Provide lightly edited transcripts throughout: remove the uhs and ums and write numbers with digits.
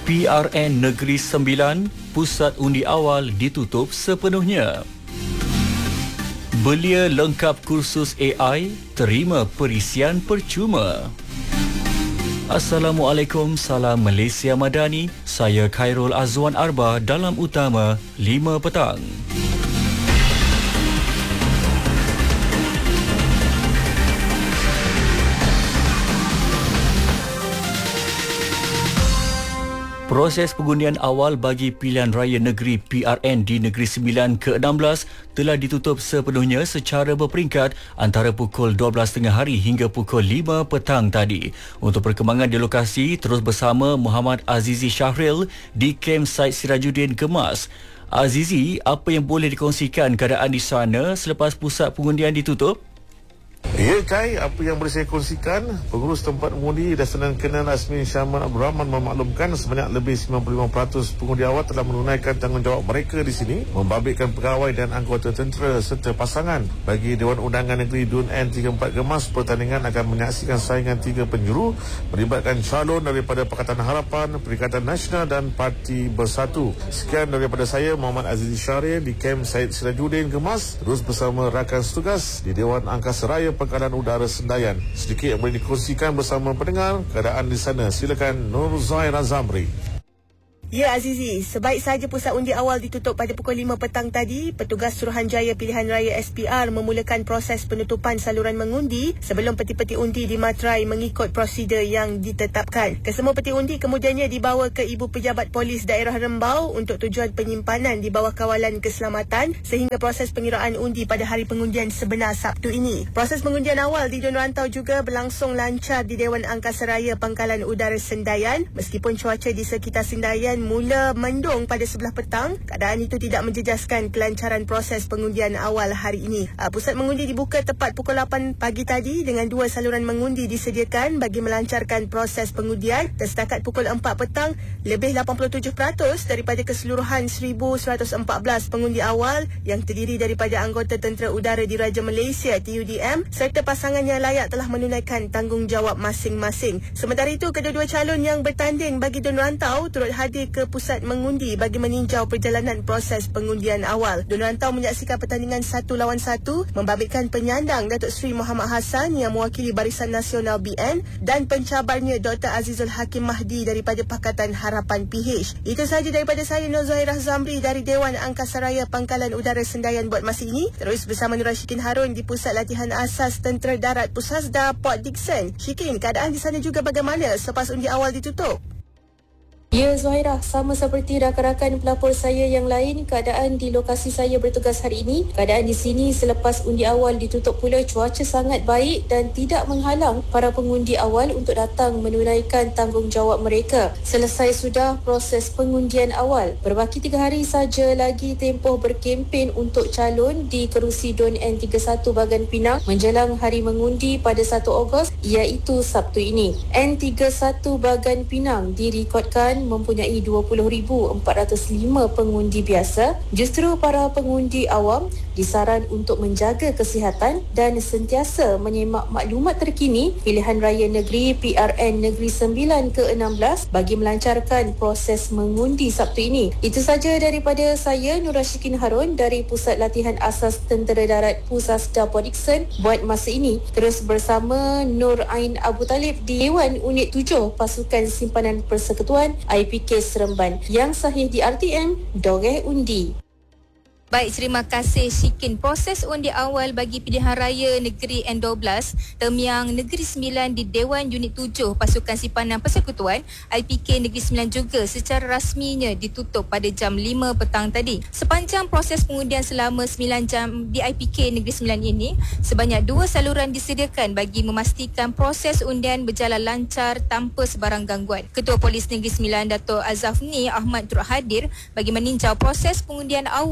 PRN Negeri Sembilan, pusat undi awal ditutup sepenuhnya. Belia lengkap kursus AI, terima perisian percuma. Assalamualaikum, salam Malaysia Madani. Saya Khairul Azwan Arba dalam Utama 5 petang. Proses pengundian awal bagi pilihan raya negeri PRN di Negeri Sembilan ke-16 telah ditutup sepenuhnya secara berperingkat antara pukul 12.30 hari hingga pukul 5 petang tadi. Untuk perkembangan di lokasi, terus bersama Muhammad Azizi Syahril di kem Said Sirajuddin Kemas. Azizi, apa yang boleh dikongsikan keadaan di sana selepas pusat pengundian ditutup? Ya Kai, apa yang boleh saya kongsikan, pengurus tempat mengundi Dasanan Kenan Asmin Syaman Abdul Rahman memaklumkan sebanyak lebih 95% pengundi awal telah menunaikan tanggungjawab mereka di sini, membabitkan pegawai dan anggota tentera serta pasangan. Bagi Dewan Undangan Negeri DUN N34 Gemas, pertandingan akan menyaksikan saingan 3 penjuru melibatkan calon daripada Pakatan Harapan, Perikatan Nasional dan Parti Bersatu. Sekian daripada saya, Muhammad Azizi Syahril di kem Said Sirajuddin Gemas, terus bersama rakan setugas di Dewan Angkasa Raya Pangkalan Udara Sendayan. Sedikit yang boleh dikongsikan bersama pendengar keadaan di sana. Silakan Nur Zaira Zamri. Ya Azizi, sebaik sahaja pusat undi awal ditutup pada pukul 5 petang tadi, petugas Suruhanjaya Pilihan Raya SPR memulakan proses penutupan saluran mengundi sebelum peti-peti undi dimaterai mengikut prosedur yang ditetapkan. Kesemua peti undi kemudiannya dibawa ke Ibu Pejabat Polis Daerah Rembau untuk tujuan penyimpanan di bawah kawalan keselamatan sehingga proses pengiraan undi pada hari pengundian sebenar Sabtu ini. Proses pengundian awal di Dun Rantau juga berlangsung lancar di Dewan Angkasa Raya Pangkalan Udara Sendayan. Meskipun cuaca di sekitar Sendayan mula mendung pada 11 petang, keadaan itu tidak menjejaskan kelancaran proses pengundian awal hari ini. Pusat mengundi dibuka tepat pukul 8 pagi tadi dengan 2 saluran mengundi disediakan bagi melancarkan proses pengundian, dan setakat pukul 4 petang, lebih 87% daripada keseluruhan 1,114 pengundi awal yang terdiri daripada anggota Tentera Udara Diraja Malaysia TUDM serta pasangan yang layak telah menunaikan tanggungjawab masing-masing. Sementara itu, kedua-dua calon yang bertanding bagi Dun Rantau turut hadir ke pusat mengundi bagi meninjau perjalanan proses pengundian awal. Dun Rantau menyaksikan pertandingan 1 lawan 1 membabitkan penyandang Datuk Seri Muhammad Hassan yang mewakili Barisan Nasional BN dan pencabarnya Dr. Azizul Hakim Mahdi daripada Pakatan Harapan PH. Itu sahaja daripada saya, Nur Zahirah Zamri dari Dewan Angkasa Raya Pangkalan Udara Sendayan buat masa ini. Terus bersama Nur Rashikin Harun di Pusat Latihan Asas Tentera Darat Pusasda Port Dickson. Shikin, keadaan di sana juga bagaimana selepas undi awal ditutup? Ya Zuhairah, sama seperti rakan-rakan pelapor saya yang lain, keadaan di lokasi saya bertugas hari ini, keadaan di sini selepas undi awal ditutup pula, cuaca sangat baik dan tidak menghalang para pengundi awal untuk datang menunaikan tanggungjawab mereka. Selesai sudah proses pengundian awal. Berbaki 3 hari saja lagi tempoh berkempen untuk calon di kerusi DUN N31 Bagan Pinang menjelang hari mengundi pada 1 Ogos, iaitu Sabtu ini. N31 Bagan Pinang direkodkan mempunyai 20,405 pengundi biasa. Justru para pengundi awam disaran untuk menjaga kesihatan dan sentiasa menyemak maklumat terkini pilihan raya negeri PRN Negeri Sembilan ke-16 bagi melancarkan proses mengundi Sabtu ini. Itu saja daripada saya, Nur Rashikin Harun dari Pusat Latihan Asas Tentera Darat Pusasda Port Dickson buat masa ini. Terus bersama Nur Ain Abu Talib di Dewan Unit 7 Pasukan Simpanan Persekutuan IPK Seremban. Yang sahih di RTM, Doreh Undi. Baik, terima kasih Shikin. Proses undi awal bagi pilihan raya negeri N12 Temiang Negeri Sembilan di Dewan Unit 7 Pasukan Simpanan Persekutuan IPK Negeri Sembilan juga secara rasminya ditutup pada jam 5 petang tadi. Sepanjang proses pengundian selama 9 jam di IPK Negeri Sembilan ini, sebanyak 2 saluran disediakan bagi memastikan proses undian berjalan lancar tanpa sebarang gangguan. Ketua Polis Negeri Sembilan Dato' Azafni Ahmad turut hadir bagi meninjau proses pengundian awal di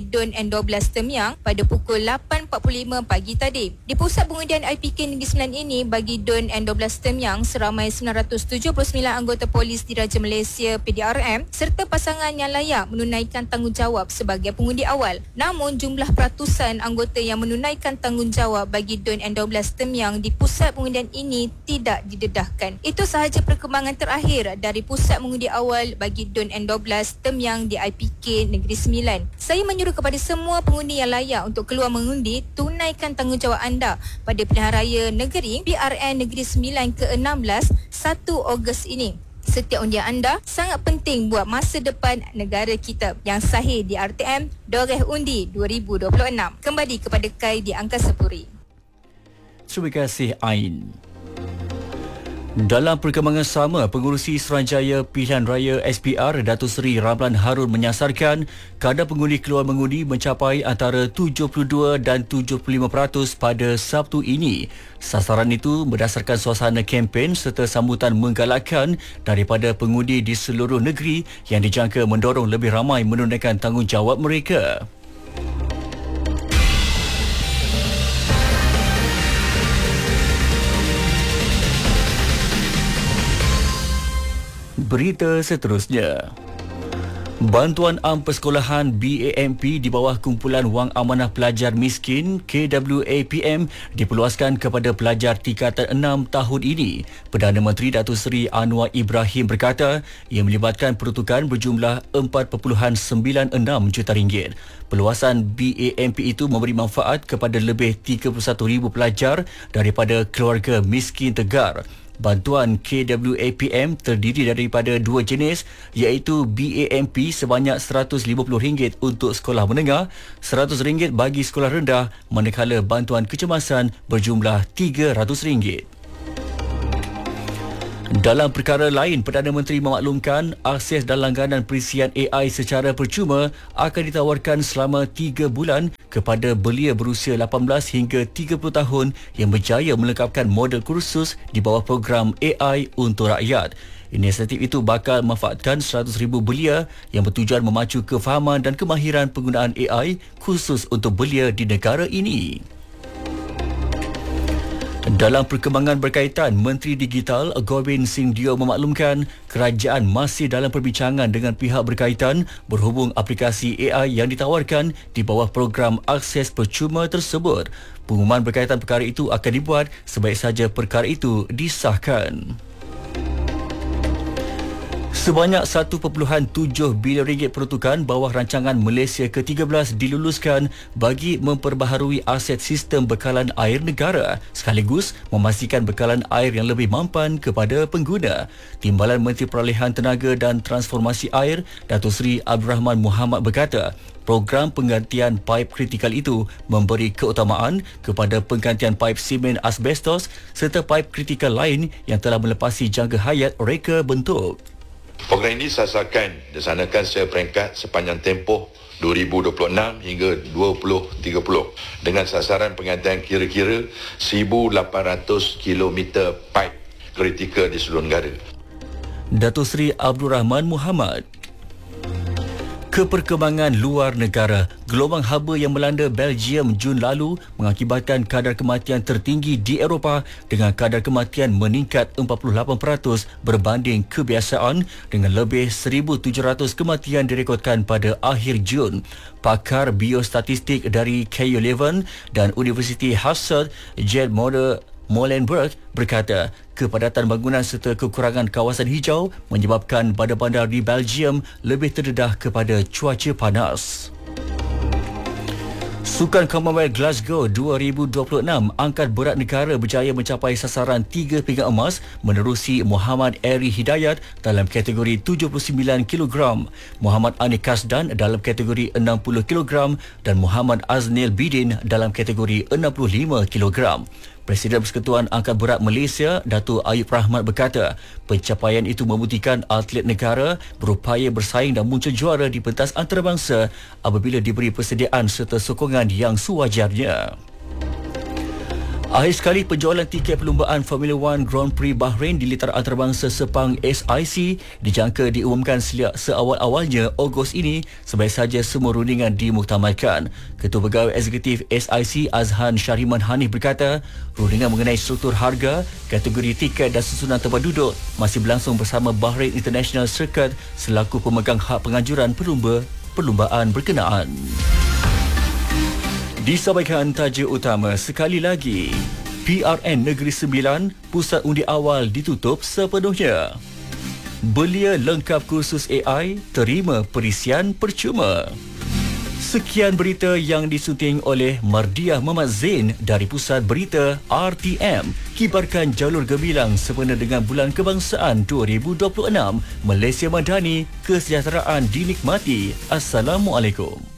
DON N12 Temyang pada pukul 8.45 pagi tadi. Di pusat pengundian IPK Negeri Sembilan ini, bagi DON N12 Temyang, seramai 979 anggota polis Diraja Malaysia PDRM serta pasangan yang layak menunaikan tanggungjawab sebagai pengundi awal. Namun, jumlah peratusan anggota yang menunaikan tanggungjawab bagi DON N12 Temyang di pusat pengundian ini tidak didedahkan. Itu sahaja perkembangan terakhir dari pusat mengundi awal bagi DON N12 Temyang di IPK Negeri Sembilan. Saya menyuruh kepada semua pengundi yang layak untuk keluar mengundi, tunaikan tanggungjawab anda pada pilihan raya negeri PRN Negeri Sembilan ke-16 1 Ogos ini. Setiap undian anda sangat penting buat masa depan negara kita. Yang sahih di RTM Doreh Undi 2026. Kembali kepada Kai di Angkasa Puri. Terima kasih Ain. Dalam perkembangan sama, Pengerusi Suruhanjaya Pilihan Raya SPR Datuk Seri Ramlan Harun menyasarkan kadar pengundi keluar mengundi mencapai antara 72 dan 75% pada Sabtu ini. Sasaran itu berdasarkan suasana kempen serta sambutan menggalakkan daripada pengundi di seluruh negeri yang dijangka mendorong lebih ramai menunaikan tanggungjawab mereka. Berita seterusnya. Bantuan Am Persekolahan BAMP di bawah Kumpulan Wang Amanah Pelajar Miskin KWAPM diperluaskan kepada pelajar tingkatan 6 tahun ini. Perdana Menteri Datuk Seri Anwar Ibrahim berkata ia melibatkan peruntukan berjumlah 4.96 juta ringgit. Perluasan BAMP itu memberi manfaat kepada lebih 31,000 pelajar daripada keluarga miskin tegar. Bantuan KWAPM terdiri daripada dua jenis iaitu BAMP sebanyak RM150 untuk sekolah menengah, RM100 bagi sekolah rendah, manakala bantuan kecemasan berjumlah RM300. Dalam perkara lain, Perdana Menteri memaklumkan akses dan langganan perisian AI secara percuma akan ditawarkan selama 3 bulan kepada belia berusia 18 hingga 30 tahun yang berjaya melengkapkan model kursus di bawah program AI untuk rakyat. Inisiatif itu bakal memanfaatkan 100,000 belia yang bertujuan memacu kefahaman dan kemahiran penggunaan AI khusus untuk belia di negara ini. Dalam perkembangan berkaitan, Menteri Digital Gobind Singh Dio memaklumkan kerajaan masih dalam perbincangan dengan pihak berkaitan berhubung aplikasi AI yang ditawarkan di bawah program akses percuma tersebut. Pengumuman berkaitan perkara itu akan dibuat sebaik saja perkara itu disahkan. Sebanyak RM1.7 bilion peruntukan bawah rancangan Malaysia ke-13 diluluskan bagi memperbaharui aset sistem bekalan air negara sekaligus memastikan bekalan air yang lebih mampan kepada pengguna. Timbalan Menteri Peralihan Tenaga dan Transformasi Air, Datuk Seri Abdul Rahman Muhammad berkata, program penggantian paip kritikal itu memberi keutamaan kepada penggantian paip simen asbestos serta paip kritikal lain yang telah melepasi jangka hayat reka bentuk. Program ini dilaksanakan secara peringkat sepanjang tempoh 2026 hingga 2030 dengan sasaran penggantian kira-kira 1,800 km paip kritikal di seluruh negara. Datuk Seri Abdul Rahman Muhammad. Keperkembangan luar negara, gelombang haba yang melanda Belgium Jun lalu mengakibatkan kadar kematian tertinggi di Eropah dengan kadar kematian meningkat 48% berbanding kebiasaan dengan lebih 1,700 kematian direkodkan pada akhir Jun. Pakar biostatistik dari KU Leuven dan Universiti Hasselt, Jed Molenberg berkata kepadatan bangunan serta kekurangan kawasan hijau menyebabkan bandar-bandar di Belgium lebih terdedah kepada cuaca panas. Sukan Commonwealth Glasgow 2026, angkat berat negara berjaya mencapai sasaran 3 pinggan emas menerusi Muhammad Eri Hidayat dalam kategori 79 kg, Muhammad Ani Kasdan dalam kategori 60 kg dan Muhammad Aznil Bidin dalam kategori 65 kg. Presiden Persekutuan Angkat Berat Malaysia, Datuk Ayub Rahmat berkata, pencapaian itu membuktikan atlet negara berupaya bersaing dan muncul juara di pentas antarabangsa apabila diberi persediaan serta sokongan yang sewajarnya. Akhir sekali, penjualan tiket perlumbaan Formula One Grand Prix Bahrain di litar antarabangsa Sepang SIC dijangka diumumkan seawal-awalnya Ogos ini, sebaik saja semua rundingan dimuktamadkan. Ketua Pegawai Eksekutif SIC Azhan Syariman Hanif berkata, rundingan mengenai struktur harga, kategori tiket dan susunan tempat duduk masih berlangsung bersama Bahrain International Circuit selaku pemegang hak penganjuran perlumbaan berkenaan. Disampaikan tajuk utama sekali lagi. PRN Negeri Sembilan, pusat undi awal ditutup sepenuhnya. Belia lengkap kursus AI, terima perisian percuma. Sekian berita yang disunting oleh Mardiah Muhammad Zain dari Pusat Berita RTM. Kibarkan jalur gemilang sempena dengan Bulan Kebangsaan 2026. Malaysia Madani, kesejahteraan dinikmati. Assalamualaikum.